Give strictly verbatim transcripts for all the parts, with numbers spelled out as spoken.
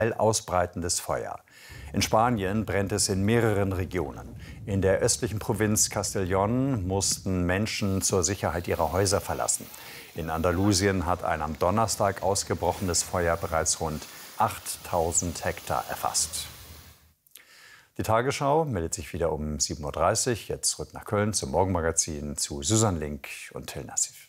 ausbreitendes Feuer. In Spanien brennt es in mehreren Regionen. In der östlichen Provinz Castellón mussten Menschen zur Sicherheit ihre Häuser verlassen. In Andalusien hat ein am Donnerstag ausgebrochenes Feuer bereits rund achttausend Hektar erfasst. Die Tagesschau meldet sich wieder um sieben Uhr dreißig. Jetzt zurück nach Köln zum Morgenmagazin zu Susan Link und Till Nassif.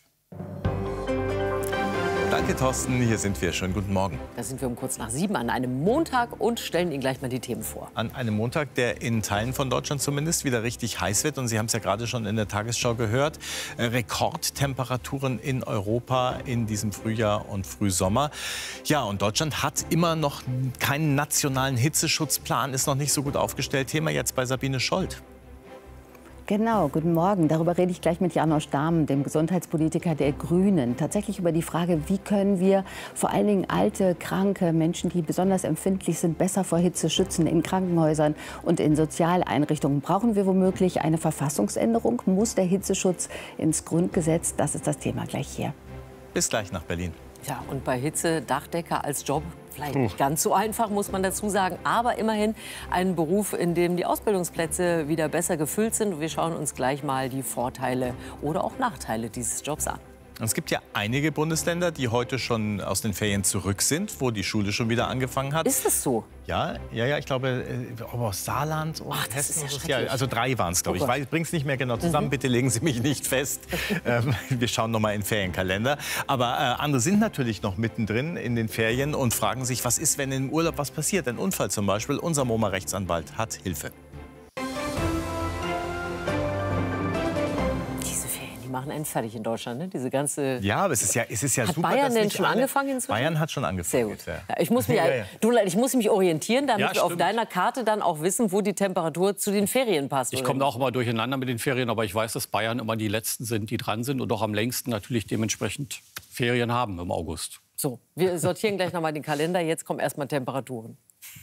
Danke, Thorsten. Hier sind wir. Schönen guten Morgen. Da sind wir um kurz nach sieben an einem Montag und stellen Ihnen gleich mal die Themen vor. An einem Montag, der in Teilen von Deutschland zumindest wieder richtig heiß wird. Und Sie haben es ja gerade schon in der Tagesschau gehört. Rekordtemperaturen in Europa in diesem Frühjahr und Frühsommer. Ja, und Deutschland hat immer noch keinen nationalen Hitzeschutzplan, ist noch nicht so gut aufgestellt. Thema jetzt bei Sabine Scholth. Genau, guten Morgen. Darüber rede ich gleich mit Janosch Dahmen, dem Gesundheitspolitiker der Grünen. Tatsächlich über die Frage, wie können wir vor allen Dingen alte, kranke Menschen, die besonders empfindlich sind, besser vor Hitze schützen in Krankenhäusern und in Sozialeinrichtungen. Brauchen wir womöglich eine Verfassungsänderung? Muss der Hitzeschutz ins Grundgesetz? Das ist das Thema gleich hier. Bis gleich nach Berlin. Ja, und bei Hitze Dachdecker als Job vielleicht nicht ganz so einfach, muss man dazu sagen. Aber immerhin ein Beruf, in dem die Ausbildungsplätze wieder besser gefüllt sind. Wir schauen uns gleich mal die Vorteile oder auch Nachteile dieses Jobs an. Es gibt ja einige Bundesländer, die heute schon aus den Ferien zurück sind, wo die Schule schon wieder angefangen hat. Ist das so? Ja, ja, ja, ich glaube, oh, Saarland und Ach, das Hessen. ist ja Ja, also drei waren es, glaube ich. Oh Ich bringe es nicht mehr genau zusammen. Mhm. Bitte legen Sie mich nicht fest. ähm, wir schauen noch mal in den Ferienkalender. Aber äh, andere sind natürlich noch mittendrin in den Ferien und fragen sich, was ist, wenn im Urlaub was passiert? Ein Unfall zum Beispiel. Unser MoMA-Rechtsanwalt hat Hilfe. Machen einen fertig in Deutschland, ne? Diese ganze. Ja, aber es ist ja, es ist ja hat super. Bayern dass denn nicht schon alle... angefangen inzwischen? Bayern hat schon angefangen. Sehr gut. Ja. Ja, ich, muss mich, ja, ja. Du, ich muss mich orientieren, damit ja, wir auf deiner Karte dann auch wissen, wo die Temperatur zu den Ferien passt. Ich komme da auch immer durcheinander mit den Ferien, aber ich weiß, dass Bayern immer die Letzten sind, die dran sind und auch am längsten natürlich dementsprechend Ferien haben im August. So, wir sortieren gleich noch mal den Kalender. Jetzt kommen erst mal Temperaturen.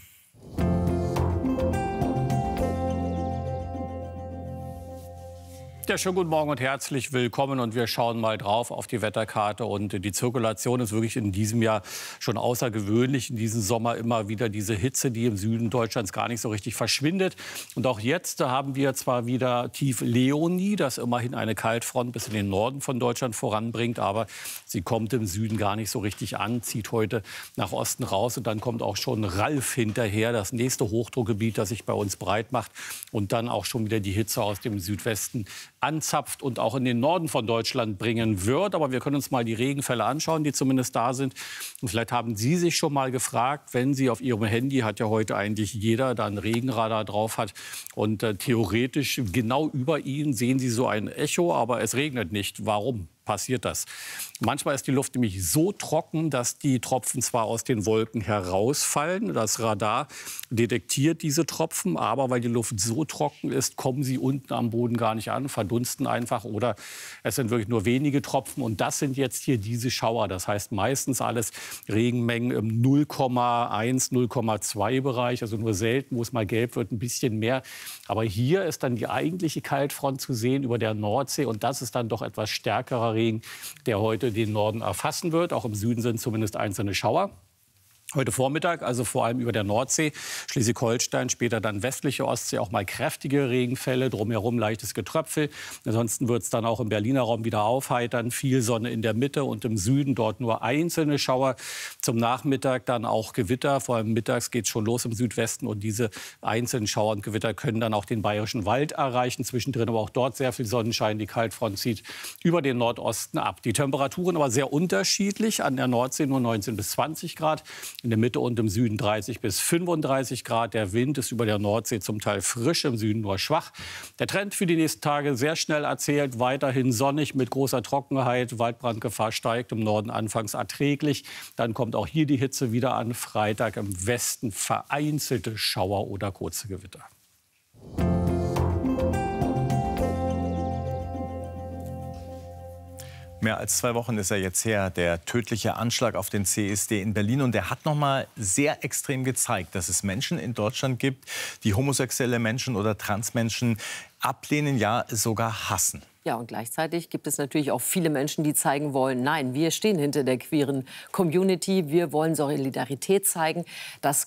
Ja, schönen guten Morgen und herzlich willkommen. Und wir schauen mal drauf auf die Wetterkarte. Und die Zirkulation ist wirklich in diesem Jahr schon außergewöhnlich. In diesem Sommer immer wieder diese Hitze, die im Süden Deutschlands gar nicht so richtig verschwindet. Und auch jetzt haben wir zwar wieder Tief Leonie, das immerhin eine Kaltfront bis in den Norden von Deutschland voranbringt. Aber sie kommt im Süden gar nicht so richtig an, zieht heute nach Osten raus. Und dann kommt auch schon Ralf hinterher, das nächste Hochdruckgebiet, das sich bei uns breit macht. Und dann auch schon wieder die Hitze aus dem Südwesten anzapft und auch in den Norden von Deutschland bringen wird. Aber wir können uns mal die Regenfälle anschauen, die zumindest da sind. Und vielleicht haben Sie sich schon mal gefragt, wenn Sie auf Ihrem Handy, hat ja heute eigentlich jeder, da ein Regenradar drauf hat. Und äh, theoretisch genau über Ihnen sehen Sie so ein Echo, aber es regnet nicht. Warum passiert das? Manchmal ist die Luft nämlich so trocken, dass die Tropfen zwar aus den Wolken herausfallen. Das Radar detektiert diese Tropfen, aber weil die Luft so trocken ist, kommen sie unten am Boden gar nicht an, verdunsten einfach oder es sind wirklich nur wenige Tropfen. Und das sind jetzt hier diese Schauer. Das heißt meistens alles Regenmengen im null Komma eins, null Komma zwei Bereich. Also nur selten, wo es mal gelb wird, ein bisschen mehr. Aber hier ist dann die eigentliche Kaltfront zu sehen über der Nordsee. Und das ist dann doch etwas stärkerer Regen, der heute den Norden erfassen wird. Auch im Süden sind zumindest einzelne Schauer. Heute Vormittag, also vor allem über der Nordsee, Schleswig-Holstein, später dann westliche Ostsee, auch mal kräftige Regenfälle, drumherum leichtes Getröpfel. Ansonsten wird es dann auch im Berliner Raum wieder aufheitern, viel Sonne in der Mitte und im Süden dort nur einzelne Schauer. Zum Nachmittag dann auch Gewitter, vor allem mittags geht es schon los im Südwesten und diese einzelnen Schauer und Gewitter können dann auch den Bayerischen Wald erreichen. Zwischendrin aber auch dort sehr viel Sonnenschein, die Kaltfront zieht über den Nordosten ab. Die Temperaturen aber sehr unterschiedlich, an der Nordsee nur neunzehn bis zwanzig Grad. In der Mitte und im Süden dreißig bis fünfunddreißig Grad. Der Wind ist über der Nordsee zum Teil frisch, im Süden nur schwach. Der Trend für die nächsten Tage sehr schnell erzählt. Weiterhin sonnig mit großer Trockenheit. Waldbrandgefahr steigt, im Norden anfangs erträglich. Dann kommt auch hier die Hitze wieder an. Freitag im Westen vereinzelte Schauer oder kurze Gewitter. Mehr als zwei Wochen ist er jetzt her, der tödliche Anschlag auf den C S D in Berlin. Und der hat noch mal sehr extrem gezeigt, dass es Menschen in Deutschland gibt, die homosexuelle Menschen oder Transmenschen ablehnen, ja sogar hassen. Ja, und gleichzeitig gibt es natürlich auch viele Menschen, die zeigen wollen, nein, wir stehen hinter der queeren Community, wir wollen Solidarität zeigen. Das